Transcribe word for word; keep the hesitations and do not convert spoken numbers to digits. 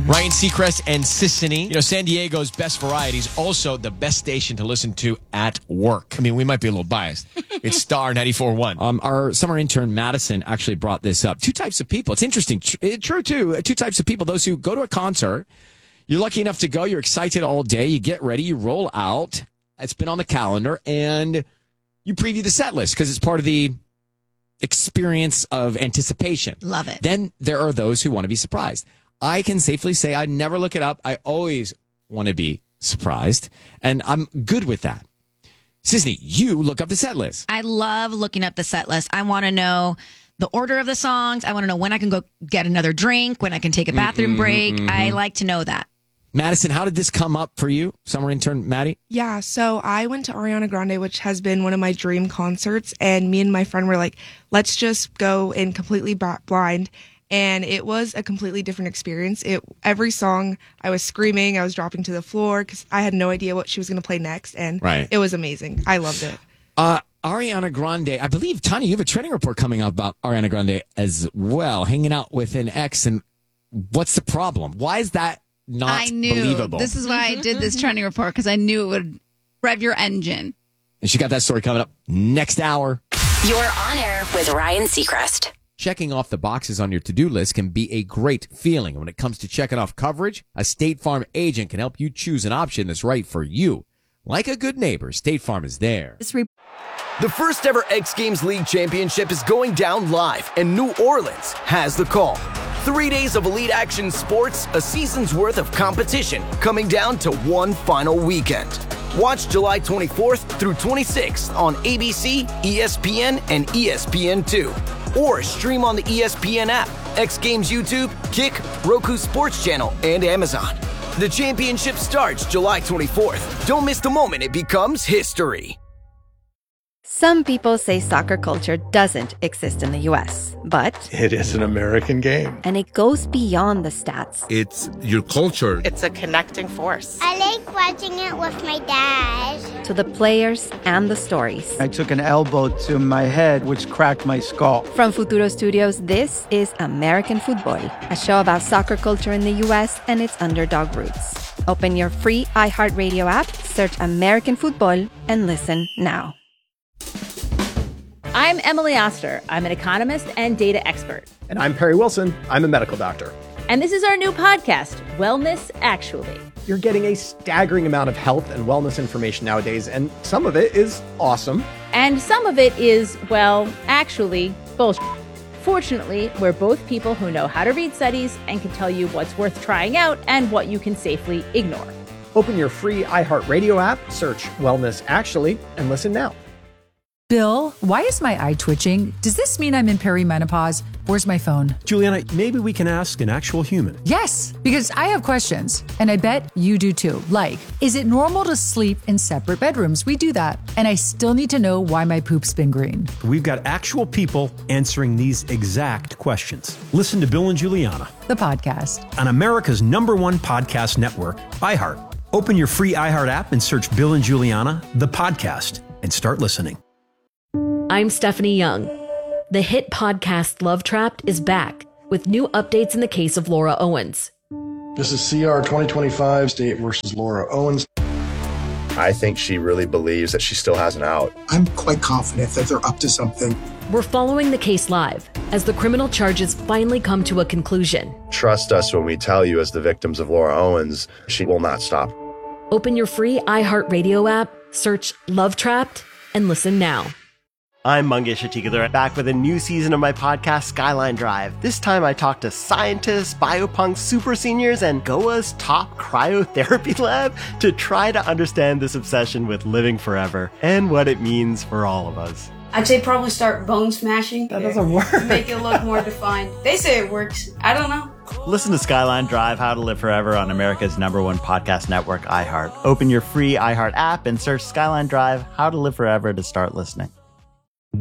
Ryan Seacrest and Sissany. You know, San Diego's best variety is also the best station to listen to at work. I mean, we might be a little biased. It's Star ninety-four point one. Um, our summer intern, Madison, actually brought this up. Two types of people. It's interesting. Tr- true, too. Two types of people. Those who go to a concert. You're lucky enough to go. You're excited all day. You get ready. You roll out. It's been on the calendar. And you preview the set list because it's part of the experience of anticipation. Love it. Then there are those who want to be surprised. I can safely say I never look it up. I always want to be surprised, and I'm good with that. Sisney, you look up the set list. I love looking up the set list. I want to know the order of the songs. I want to know when I can go get another drink, when I can take a bathroom mm-hmm, break. Mm-hmm. I like to know that. Madison, how did this come up for you? Summer intern Maddie? Yeah, so I went to Ariana Grande, which has been one of my dream concerts, and me and my friend were like, let's just go in completely blind. And it was a completely different experience. It every song I was screaming, I was dropping to the floor because I had no idea what she was going to play next, and right. It was amazing. I loved it. Uh, Ariana Grande, I believe, Tanya, you have a trending report coming out about Ariana Grande as well, hanging out with an ex, and what's the problem? Why is that not I knew. believable? This is why I did this trending report, because I knew it would rev your engine. And she got that story coming up next hour. You're on air with Ryan Seacrest. Checking off the boxes on your to-do list can be a great feeling. When it comes to checking off coverage, a State Farm agent can help you choose an option that's right for you. Like a good neighbor, State Farm is there. The first ever X Games League Championship is going down live, and New Orleans has the call. Three days of elite action sports, a season's worth of competition, coming down to one final weekend. Watch July twenty-fourth through twenty-sixth on A B C, E S P N, and E S P N two. Or stream on the E S P N app, X Games YouTube, Kick, Roku Sports Channel, and Amazon. The championship starts July twenty-fourth. Don't miss the moment it becomes history. Some people say soccer culture doesn't exist in the U S, but it is an American game. And it goes beyond the stats. It's your culture. It's a connecting force. I like watching it with my dad. To the players and the stories. I took an elbow to my head, which cracked my skull. From Futuro Studios, this is American Football, a show about soccer culture in the U S and its underdog roots. Open your free iHeartRadio app, search American Football, and listen now. I'm Emily Oster. I'm an economist and data expert. And I'm Perry Wilson. I'm a medical doctor. And this is our new podcast, Wellness Actually. You're getting a staggering amount of health and wellness information nowadays, and some of it is awesome. And some of it is, well, actually, bullshit. Fortunately, we're both people who know how to read studies and can tell you what's worth trying out and what you can safely ignore. Open your free iHeartRadio app, search Wellness Actually, and listen now. Bill, why is my eye twitching? Does this mean I'm in perimenopause? Where's my phone? Juliana, maybe we can ask an actual human. Yes, because I have questions, and I bet you do too. Like, is it normal to sleep in separate bedrooms? We do that. And I still need to know why my poop's been green. We've got actual people answering these exact questions. Listen to Bill and Juliana, the podcast, on America's number one podcast network, iHeart. Open your free iHeart app and search Bill and Juliana, the podcast, and start listening. I'm Stephanie Young. The hit podcast Love Trapped is back with new updates in the case of Laura Owens. This is C R twenty twenty-five, State versus Laura Owens. I think she really believes that she still has an out. I'm quite confident that they're up to something. We're following the case live as the criminal charges finally come to a conclusion. Trust us when we tell you, as the victims of Laura Owens, she will not stop. Open your free iHeartRadio app, search Love Trapped, and listen now. I'm Mangesh Hattikudur, back with a new season of my podcast, Skyline Drive. This time I talk to scientists, biopunks, super seniors, and Goa's top cryotherapy lab to try to understand this obsession with living forever and what it means for all of us. I'd say probably start bone smashing. That doesn't work. To make it look more defined. They say it works. I don't know. Listen to Skyline Drive, How to Live Forever on America's number one podcast network, iHeart. Open your free iHeart app and search Skyline Drive, How to Live Forever to start listening.